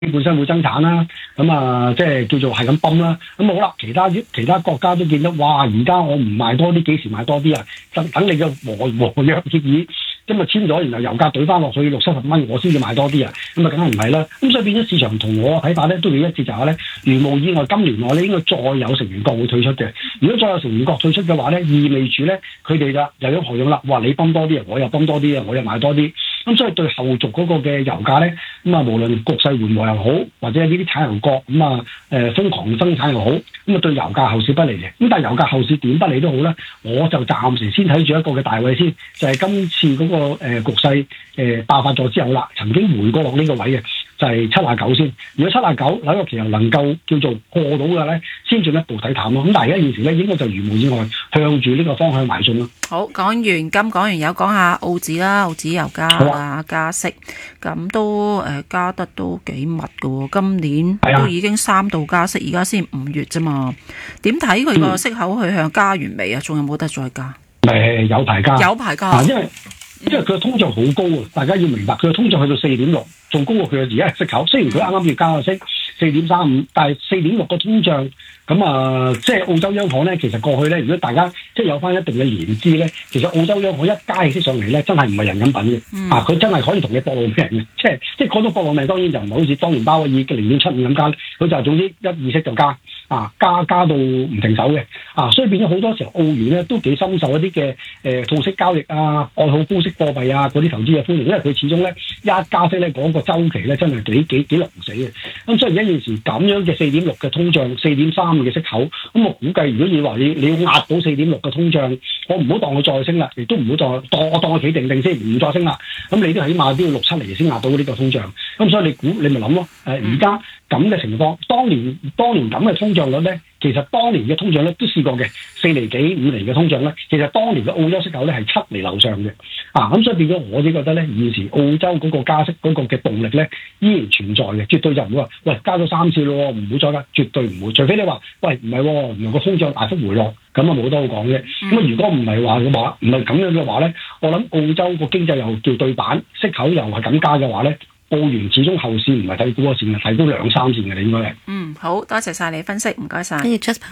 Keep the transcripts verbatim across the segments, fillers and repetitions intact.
本身會增產啦，咁啊即係叫做係咁泵啦。咁好啦，其他其他國家都見到，哇！而家我唔賣多啲，幾時賣多啲啊？等等你嘅和和約協議，咁啊簽咗，然後油價懟翻落去六七十蚊，我先至賣多啲啊！咁啊，梗係唔係啦。咁所以變咗市場同我睇法咧，都會一致就係咧，如無意外，今年內咧應該再有成員國會退出嘅。如果再有成員國退出嘅話咧，意味住咧佢哋啦又有何用啦？哇！你泵多啲啊，我又泵多啲啊，我又賣多啲。咁所以對後續嗰個嘅油價咧，咁啊無論局勢緩和又好，或者係呢啲產油國咁啊誒瘋狂生產又好，咁啊對油價後市不利嘅。咁但係油價後市點不利都好咧，我就暫時先睇住一個嘅大位先，就係、是、今次嗰、那個誒、呃、局勢誒、呃、爆發咗之後啦，曾經回過落呢個位嘅，就係七啊九先。如果七啊九紐約期油能夠叫做過到嘅咧，先進一步睇淡咯。咁但係而家現時咧，應該就如無意外向住呢個方向邁進咯。 好，講完金，講完有講下澳紙啦，澳紙油價啊加息，咁都誒、呃、加得都幾密㗎喎。今年都已經三度加息，而家先五月啫嘛。點睇佢個息口去向加完未啊？仲有冇得再加？ 誒有排加， 有排加、 啊，因為因為佢嘅通脹好高啊！大家要明白，佢嘅通脹去到四點六，仲高過佢嘅而家嘅息口。雖然佢啱啱要加個息四點三五，但係四點六個通脹。咁啊、呃，即係澳洲央行咧，其實過去咧，如果大家即係有翻一定嘅年資咧，其實澳洲央行一加起息上嚟咧，真係唔係人飲品嘅、嗯，啊，佢真係可以同你搏老命嘅，即係即係講到搏老命，當然就唔係好似當年鮑威爾嘅零點七五咁加，佢就係總之一二息就加，啊，加加到唔停手嘅，啊，所以變咗好多時候澳元咧都幾深受一啲嘅誒套息交易啊、愛好高息貨幣啊嗰啲投資嘅歡迎，因為佢始終咧一加息咧嗰、那個週期咧真係幾幾幾狼死嘅，咁所以而家現時咁樣嘅四點六嘅通脹，四點三嘅息口，咁我估計如果你話你你要壓到四點六嘅通脹，我唔好當佢再升啦，亦都唔好再當我當佢企定定先，唔再升啦。咁你都起碼都要六七厘先壓到呢個通脹。咁所以你估你咪諗咯。誒而家咁嘅情況，當年當年咁嘅通脹率咧，其實當年嘅通脹率都試過嘅，四厘幾五厘嘅通脹咧，其實當年嘅澳洲息口咧係七厘樓上嘅。啊，咁所以變咗我自己覺得咧，現時澳洲嗰個加息嗰個嘅動力咧依然存在嘅，絕對就唔會話喂加咗三次咯，唔會再加，絕對唔會。除非你話喂唔係喎，原來個通脹大幅回落，咁啊冇得好講嘅。咁、嗯、啊如果唔係話嘅話，唔係咁樣嘅話咧，我諗澳洲個經濟又叫對板，息口又係咁加嘅話咧，澳元始終後市唔係睇高一線嘅，睇高兩三線嘅，你應該係。 嗯，好多謝晒你分析，唔該晒。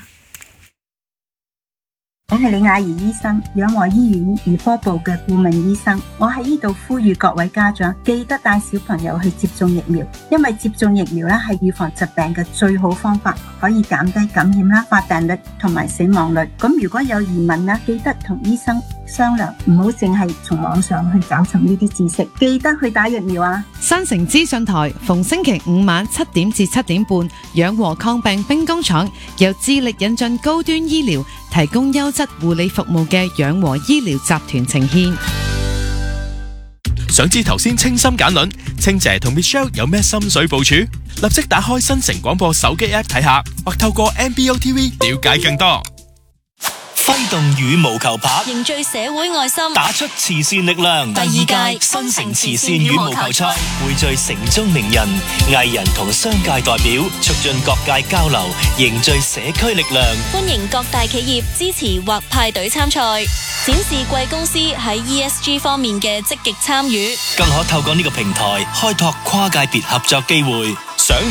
我係李雅儀醫生，養和醫院兒科部嘅顧問醫生。我喺呢度呼籲各位家長，記得帶小朋友去接種疫苗，因為接種疫苗咧係預防疾病嘅最好方法，可以減低感染啦、發病率同埋死亡率。咁如果有疑問咧，記得同醫生商量，唔好淨係從網上去找尋呢啲知識，記得去打疫苗啊！ 新城資訊台逢星期五晚七點至七點半，養和抗病兵工廠由致力引進高端醫療，提供優質護理服務嘅養和醫療集團呈現。 想知頭先清心簡論，清姐同 Michelle 有咩心水部署？立即打開新城廣播手機 app 睇下，或透過 M B O T V 了解更多。 揮動羽毛球拍， 凝聚社會愛心， 打出慈善力量。 第二屆新城慈善羽毛球賽匯聚城中名人、藝人同商界代表，促進各界交流，凝聚社區力量。 歡迎各大企業支持或派隊參賽，展示貴公司喺 E S G 方面嘅積極參與， 更可透過呢個平台開拓跨界別合作機會。想